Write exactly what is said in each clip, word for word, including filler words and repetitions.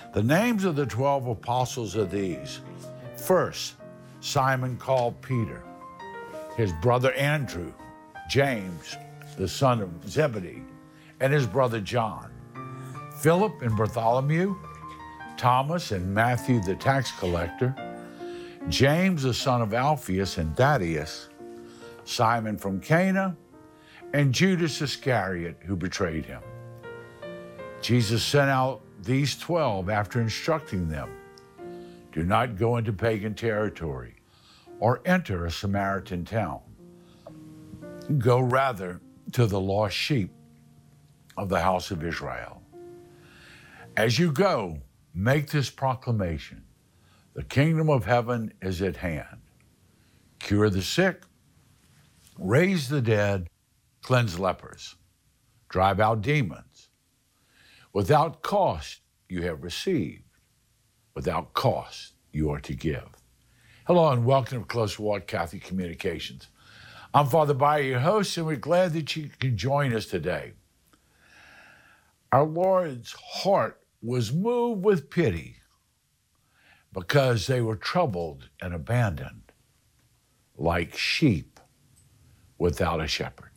The names of the twelve apostles are these. First, Simon called Peter, his brother Andrew, James, the son of Zebedee, and his brother John, Philip and Bartholomew, Thomas and Matthew the tax collector, James the son of Alphaeus and Thaddeus, Simon from Cana, and Judas Iscariot, who betrayed him. Jesus sent out these twelve after instructing them, do not go into pagan territory or enter a Samaritan town. Go rather to the lost sheep of the house of Israel. As you go, make this proclamation. The kingdom of heaven is at hand. Cure the sick, raise the dead, cleanse lepers, drive out demons. Without cost you have received. Without cost you are to give. Hello and welcome to Close Walk Catholic Communications. I'm Father Bayer, your host, and we're glad that you can join us today. Our Lord's heart was moved with pity because they were troubled and abandoned like sheep without a shepherd.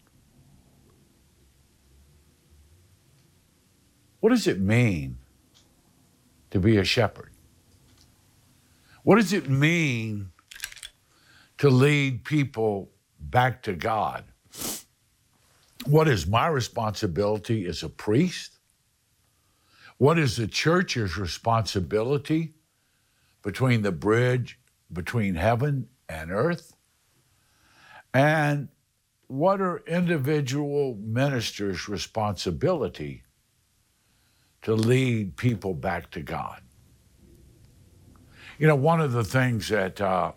What does it mean to be a shepherd? What does it mean to lead people back to God? What is my responsibility as a priest? What is the church's responsibility between the bridge between heaven and earth? And what are individual ministers' responsibility to lead people back to God? You know, one of the things that uh,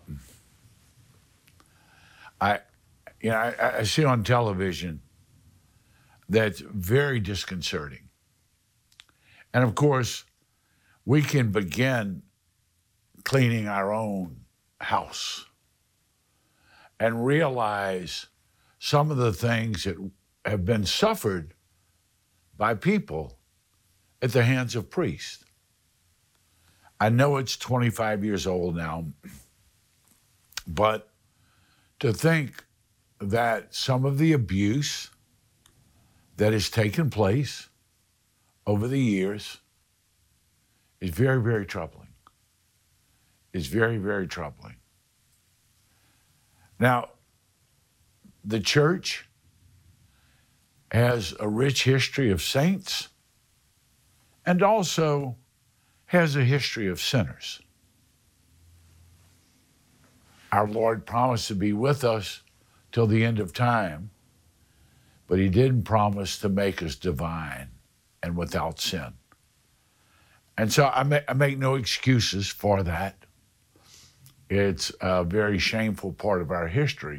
I, you know, I, I see on television that's very disconcerting. And of course, we can begin cleaning our own house and realize some of the things that have been suffered by people at the hands of priests. I know it's twenty-five years old now, but to think that some of the abuse that has taken place over the years is very, very troubling. It's very, very troubling. Now, the church has a rich history of saints and also has a history of sinners. Our Lord promised to be with us till the end of time, but he didn't promise to make us divine and without sin. And so I, ma- I make no excuses for that. It's a very shameful part of our history.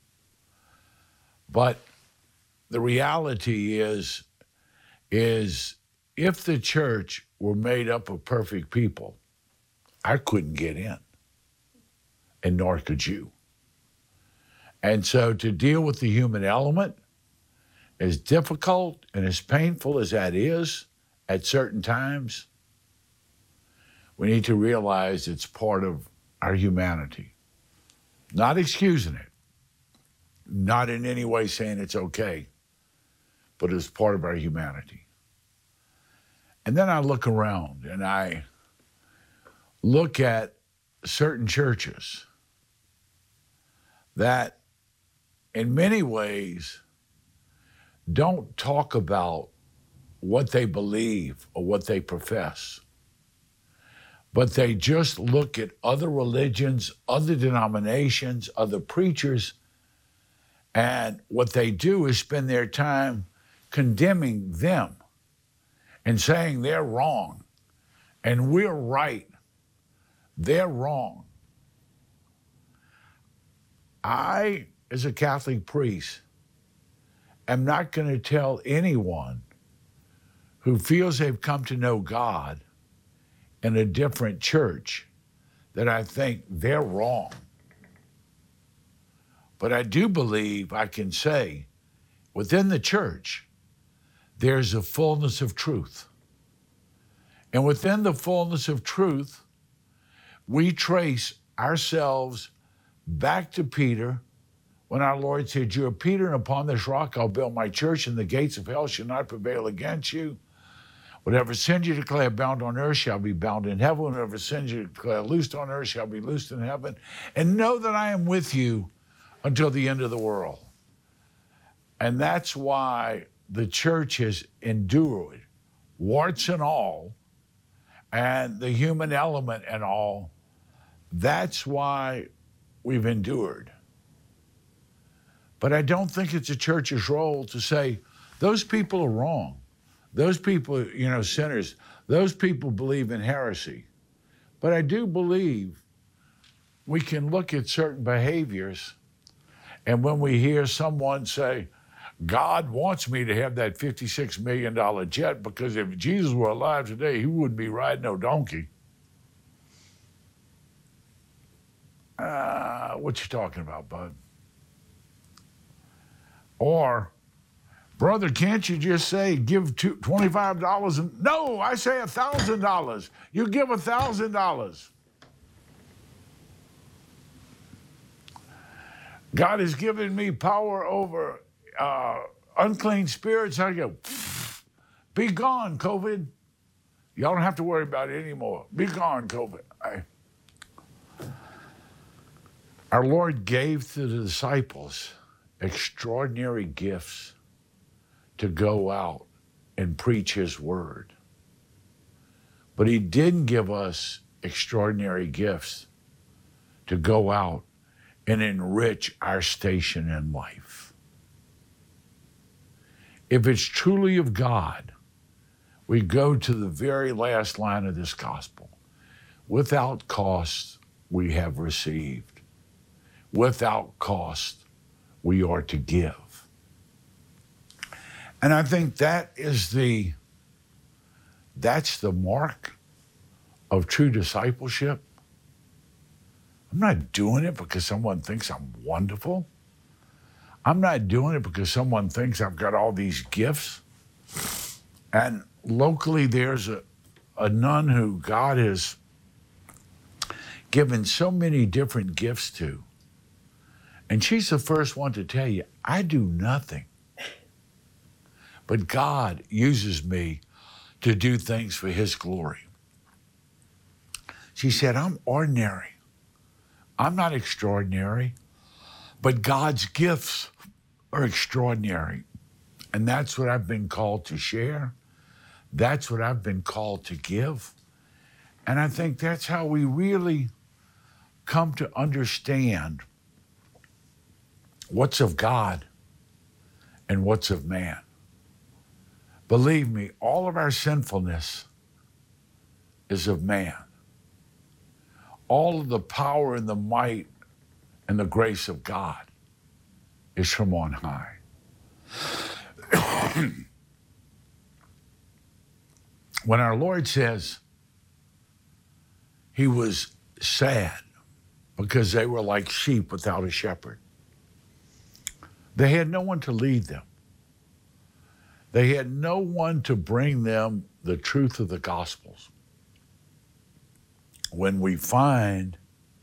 But the reality is, is if the church were made up of perfect people, I couldn't get in, and nor could you. And so to deal with the human element, as difficult and as painful as that is at certain times, we need to realize it's part of our humanity. Not excusing it, not in any way saying it's okay, but it's part of our humanity. And then I look around and I look at certain churches that in many ways don't talk about what they believe or what they profess, but they just look at other religions, other denominations, other preachers, and what they do is spend their time condemning them and saying they're wrong and we're right. They're wrong. I, as a Catholic priest, am not going to tell anyone who feels they've come to know God in a different church that I think they're wrong. But I do believe I can say within the church, there's a fullness of truth. And within the fullness of truth, we trace ourselves back to Peter when our Lord said, "You are Peter, and upon this rock I'll build my church, and the gates of hell shall not prevail against you. Whatever sins you declare bound on earth shall be bound in heaven. Whatever sins you declare loosed on earth shall be loosed in heaven. And know that I am with you until the end of the world." And that's why the church has endured, warts and all, and the human element and all. That's why we've endured. But I don't think it's a church's role to say, those people are wrong. Those people, you know, sinners, those people believe in heresy. But I do believe we can look at certain behaviors, and when we hear someone say, "God wants me to have that fifty-six million dollars jet because if Jesus were alive today, he wouldn't be riding no donkey." Uh, what you talking about, bud? Or, "Brother, can't you just say, give two, twenty-five dollars? And no, I say one thousand dollars. You give one thousand dollars. God has given me power over uh, unclean spirits." I go, "Be gone, COVID. Y'all don't have to worry about it anymore. Be gone, COVID." I, our Lord gave to the disciples extraordinary gifts to go out and preach his word. But he didn't give us extraordinary gifts to go out and enrich our station in life. If it's truly of God, we go to the very last line of this gospel. Without cost, we have received. Without cost, we are to give. And I think that is the, that's the mark of true discipleship. I'm not doing it because someone thinks I'm wonderful. I'm not doing it because someone thinks I've got all these gifts. And locally, there's a, a nun who God has given so many different gifts to. And she's the first one to tell you, I do nothing. But God uses me to do things for his glory. She said, I'm ordinary. I'm not extraordinary, but God's gifts are extraordinary. And that's what I've been called to share. That's what I've been called to give. And I think that's how we really come to understand what's of God and what's of man. Believe me, all of our sinfulness is of man. All of the power and the might and the grace of God is from on high. When our Lord says he was sad because they were like sheep without a shepherd, they had no one to lead them. They had no one to bring them the truth of the Gospels. When we find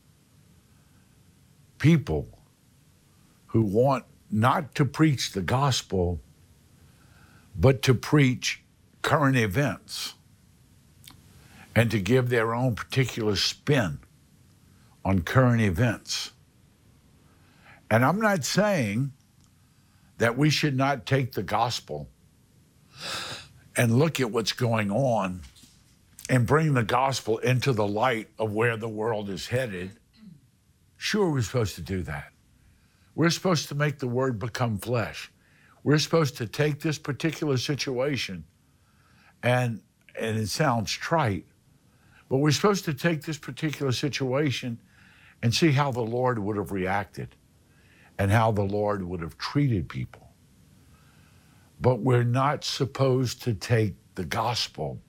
people who want not to preach the gospel, but to preach current events and to give their own particular spin on current events. And I'm not saying that we should not take the gospel and look at what's going on and bring the gospel into the light of where the world is headed. Sure, we're supposed to do that. We're supposed to make the word become flesh. We're supposed to take this particular situation, and, and it sounds trite, but we're supposed to take this particular situation and see how the Lord would have reacted and how the Lord would have treated people. But we're not supposed to take the gospel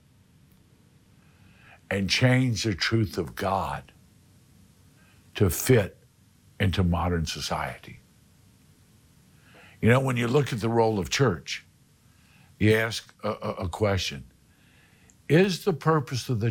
and change the truth of God to fit into modern society. You know, when you look at the role of church, you ask a, a, a question. is the purpose of the